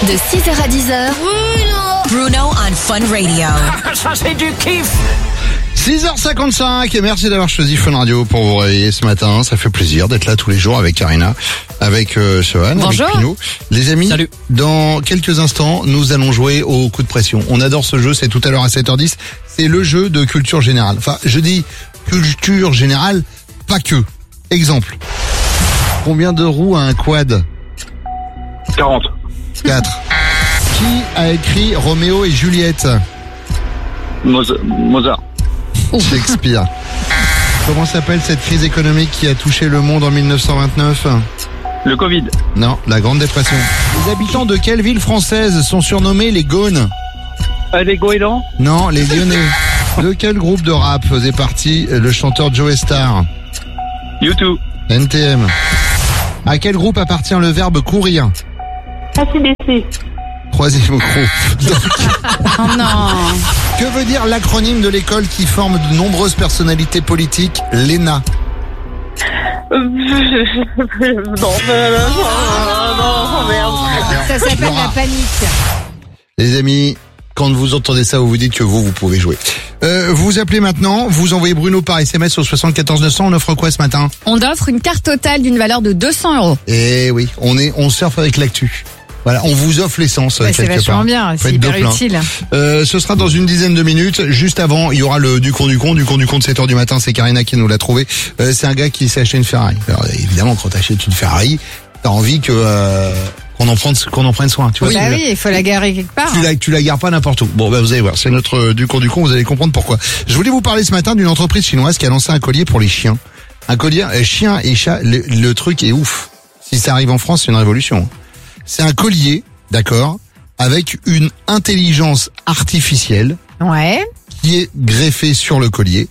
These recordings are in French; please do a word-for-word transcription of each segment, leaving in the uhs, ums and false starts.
De six heures à dix heures, Bruno, Bruno on Fun Radio. Ça c'est du kiff. six heures cinquante-cinq et merci d'avoir choisi Fun Radio pour vous réveiller ce matin. Ça fait plaisir d'être là tous les jours avec Karina, avec euh, Sohan, Bonjour. avec Pino. Les amis, Salut. Dans quelques instants, nous allons jouer au coup de pression. On adore ce jeu, c'est tout à l'heure à sept heures dix. C'est le jeu de culture générale. Enfin, je dis culture générale, pas que. Exemple. Combien de roues a un quad? quarante. quatre. Qui a écrit Roméo et Juliette? Moza- Mozart. Shakespeare. Comment s'appelle cette crise économique qui a touché le monde en mille neuf cent vingt-neuf? Le Covid. Non, la Grande Dépression. Les habitants de quelle ville française sont surnommés les Gaunes? Euh, les goélands. Non, les Lyonnais. De quel groupe de rap faisait partie le chanteur Joe Star? YouTube. N T M. À quel groupe appartient le verbe courir? A C D C. Troisième groupe. Donc, Oh non. que veut dire l'acronyme de l'école qui forme de nombreuses personnalités politiques, l'E N A? Euh, non, euh, non, non, merde. Ça s'appelle Laura. la panique. Les amis, quand vous entendez ça, vous vous dites que vous, vous pouvez jouer. Euh, vous appelez maintenant, vous envoyez Bruno par S M S au soixante-quatorze neuf cents. On offre quoi ce matin? On offre une carte totale d'une valeur de deux cents euros. Eh oui, on est, on surfe avec l'actu. Voilà, on vous offre l'essence Ouais, c'est quelque vachement part. bien, Faut c'est être hyper de plein. utile. Euh, ce sera dans une dizaine de minutes. Juste avant, il y aura le du con du con, du con du con de sept heures du matin. C'est Karina qui nous l'a trouvé. Euh, c'est un gars qui s'est acheté une Ferrari. Alors évidemment, quand t'achètes une Ferrari, t'as envie que euh, qu'on en prenne qu'on en prenne soin. Tu vois, Bah tu, oui, il faut la garer quelque part. tu la tu la gares pas n'importe où. Bon, bah vous allez voir, c'est notre euh, du con du con. Vous allez comprendre pourquoi. Je voulais vous parler ce matin d'une entreprise chinoise qui a lancé un collier pour les chiens. Un collier euh, chien et chat. Le, le truc est ouf. Si ça arrive en France, c'est une révolution. C'est un collier. D'accord, avec une intelligence artificielle Ouais. qui est greffée sur le collier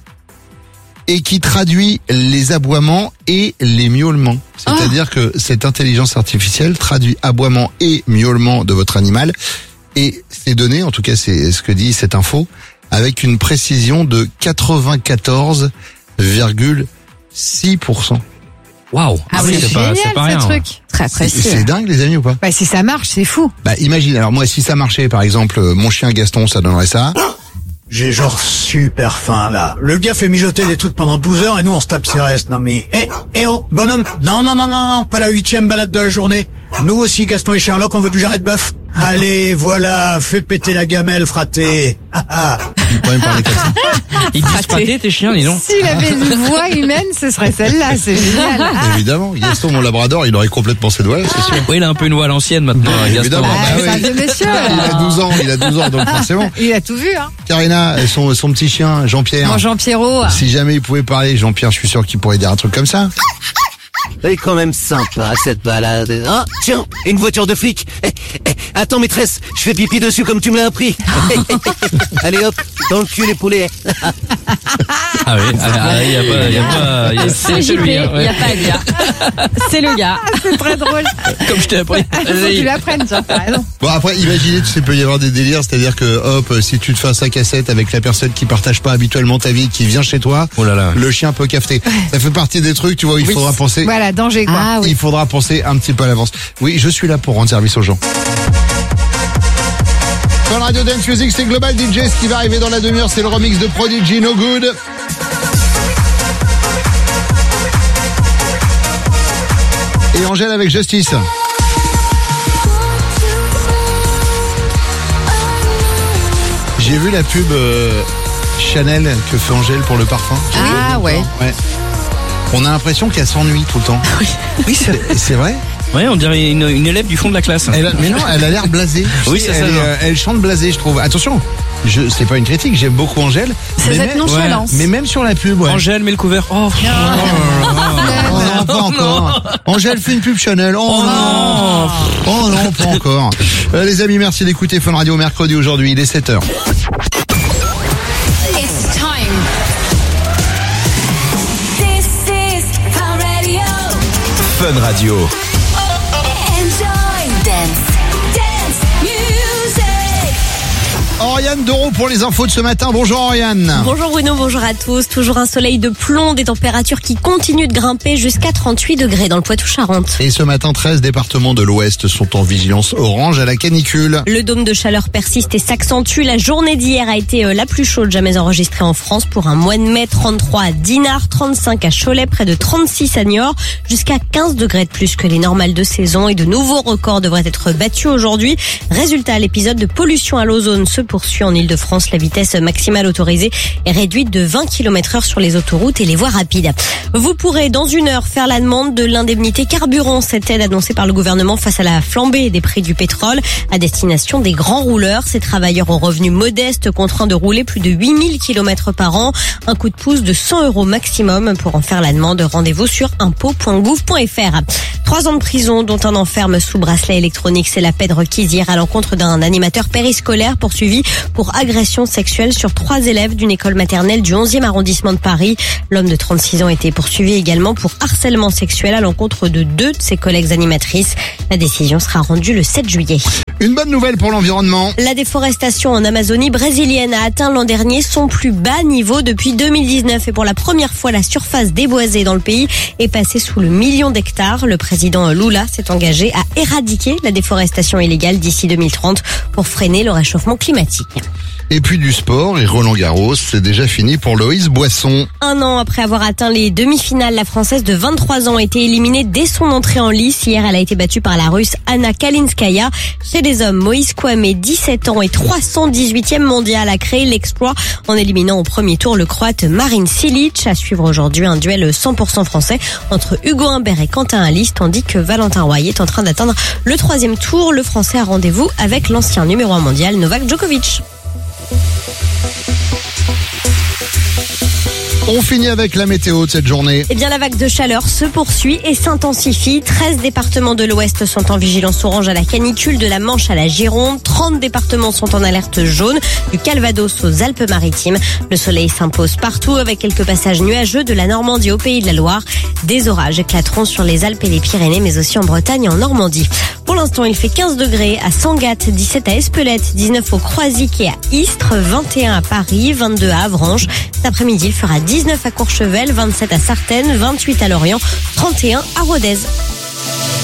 et qui traduit les aboiements et les miaulements. C'est-à-dire que cette intelligence artificielle traduit aboiements et miaulements de votre animal et c'est donné, en tout cas c'est ce que dit cette info, avec une précision de quatre-vingt-quatorze virgule six pour cent. Waouh. Ah oui, c'est c'est pas, génial c'est pas ce rien. truc. Très C'est précis. c'est dingue les amis ou pas? Bah si ça marche, c'est fou. Bah imagine, alors moi si ça marchait par exemple, euh, mon chien Gaston ça donnerait ça. J'ai genre super faim là. Le gars fait mijoter des trucs pendant douze heures et nous on se tape ses restes. Non mais, eh, eh oh, bonhomme, non, non, non, non, non, pas la huitième balade de la journée. Nous aussi, Gaston et Sherlock, on veut du jarret de bœuf. Allez, voilà, fais péter la gamelle, fraté. Ah, ah. Il peut même parler comme ça. Ils disent pâté tes chiens, dis donc. S'il avait une voix humaine, ce serait celle-là, c'est génial. Évidemment, Gaston, mon labrador, il aurait complètement cette voix, c'est sûr. Oui, il a un peu une voix à l'ancienne maintenant, Ah, Gaston. évidemment. Ah, bah c'est un oui. vieux monsieur. Il a douze ans, il a douze ans, donc forcément. Il a tout vu, hein. Karina, son, son petit chien, Jean-Pierre. Mon Jean-Pierrot. Si jamais il pouvait parler, Jean-Pierre, je suis sûr qu'il pourrait dire un truc comme ça. C'est quand même sympa cette balade. Ah, tiens, une voiture de flic. Eh, eh, attends maîtresse, je fais pipi dessus comme tu me l'as appris. Allez hop, dans le cul les poulets. Ah oui, ah, il y a pas, il y a pas, il y a- c'est C'est J P, celui, il hein, n'y a ouais. pas de gars. C'est le gars. C'est très drôle. Comme je t'ai appris. Il faut que tu l'apprennes, tu as raison. Bon, après, imaginez, tu sais, il peut y avoir des délires, c'est-à-dire que, hop, si tu te fais un sac à sept avec la personne qui partage pas habituellement ta vie, qui vient chez toi, Oh là là. le chien peut cafeter. Ça fait partie des trucs, tu vois, où il Oui. faudra penser. Voilà, danger quoi. Ah oui. Il faudra penser un petit peu à l'avance. Oui, je suis là pour rendre service aux gens. Sur le Radio Dance Music, c'est Global D J. Ce qui va arriver dans la demi-heure, c'est le remix de Prodigy, No Good. Et Angèle avec Justice. J'ai vu la pub euh, Chanel que fait Angèle pour le parfum. Ah ouais. Ouais. On a l'impression qu'elle s'ennuie tout le temps. Oui, c'est C'est vrai? Ouais, on dirait une, une élève du fond de la classe. Elle a- mais non, elle a l'air blasée. Oui, Tu sais, c'est ça, elle, est, genre. euh, elle chante blasée, je trouve. Attention, je c'est pas une critique, j'aime beaucoup Angèle. C'est mais cette même- nonchalance. Mais même sur la pub, ouais. Angèle met le couvert. Oh, Oh non, pas encore. Angèle fait une pub Chanel. Oh, non. Oh non, pas encore. Euh, les amis, merci d'écouter Fun Radio mercredi aujourd'hui, il est sept heures. It's time. This is Fun Radio. Fun Radio. Enjoy. Dance. Dance music. Oriane Doropo pour les infos de ce matin. Bonjour Oriane. Bonjour Bruno, bonjour à tous. Toujours un soleil de plomb, des températures qui continuent de grimper jusqu'à trente-huit degrés dans le Poitou-Charentes. Et ce matin, treize départements de l'Ouest sont en vigilance orange à la canicule. Le dôme de chaleur persiste et s'accentue. La journée d'hier a été la plus chaude jamais enregistrée en France pour un mois de mai. trente-trois à Dinard, trente-cinq à Cholet, près de trente-six à Niort, jusqu'à quinze degrés de plus que les normales de saison, et de nouveaux records devraient être battus aujourd'hui. Résultat, l'épisode de pollution à l'ozone se poursuit en Ile-de-France. La vitesse maximale autorisée est réduite de vingt kilomètres heure sur les autoroutes et les voies rapides. Vous pourrez dans une heure faire la demande de l'indemnité carburant, cette aide annoncée par le gouvernement face à la flambée des prix du pétrole à destination des grands rouleurs. Ces travailleurs aux revenus modestes contraints de rouler plus de huit mille kilomètres par an. Un coup de pouce de cent euros maximum. Pour en faire la demande, rendez-vous sur impôts point gouv point fr. Trois ans de prison, dont un enferme sous bracelet électronique. C'est la peine requise hier à l'encontre d'un animateur périscolaire poursuivi pour agression sexuelle sur trois élèves d'une école maternelle du onzième arrondissement de Paris. L'homme de trente-six ans était poursuivi également pour harcèlement sexuel à l'encontre de deux de ses collègues animatrices. La décision sera rendue le sept juillet. Une bonne nouvelle pour l'environnement. La déforestation en Amazonie brésilienne a atteint l'an dernier son plus bas niveau depuis deux mille dix-neuf, et pour la première fois, la surface déboisée dans le pays est passée sous le million d'hectares. Le président Lula s'est engagé à éradiquer la déforestation illégale d'ici deux mille trente pour freiner le réchauffement climatique. Et puis du sport, et Roland Garros, c'est déjà fini pour Loïs Boisson. Un an après avoir atteint les demi-finales, la Française de vingt-trois ans a été éliminée dès son entrée en lice. Hier, elle a été battue par la Russe Anna Kalinskaya. Chez les hommes, Moïse Kouamé, dix-sept ans et trois cent dix-huitième mondial, a créé l'exploit en éliminant au premier tour le Croate Marin Cilic. À suivre aujourd'hui un duel cent pour cent français entre Hugo Humbert et Quentin Halys, tandis que Valentin Roy est en train d'atteindre le troisième tour. Le Français a rendez-vous avec l'ancien numéro un mondial Novak Djokovic. On finit avec la météo de cette journée. Eh bien, la vague de chaleur se poursuit et s'intensifie. treize départements de l'Ouest sont en vigilance orange à la canicule, de la Manche à la Gironde. trente départements sont en alerte jaune, du Calvados aux Alpes-Maritimes. Le soleil s'impose partout avec quelques passages nuageux de la Normandie au Pays de la Loire. Des orages éclateront sur les Alpes et les Pyrénées, mais aussi en Bretagne et en Normandie. Pour l'instant, il fait quinze degrés à Sangatte, dix-sept à Espelette, dix-neuf au Croisic et à Istres, vingt et un à Paris, vingt-deux à Avranches. Cet après-midi, il fera dix-neuf à Courchevel, vingt-sept à Sartène, vingt-huit à Lorient, trente et un à Rodez.